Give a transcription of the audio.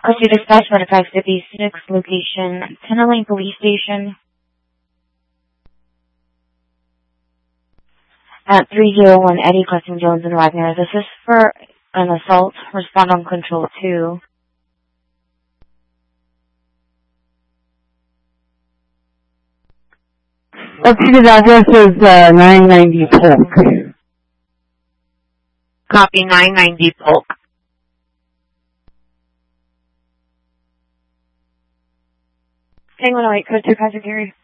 Could you dispatch 1556 location, Tenalane Police Station at 301 Eddie Cussing Jones and Wagner. This is for an assault. Respond on control 2. Updated address is 990 Polk. Copy 990 Polk. Hang on, wait, code 2 Patrick Gary.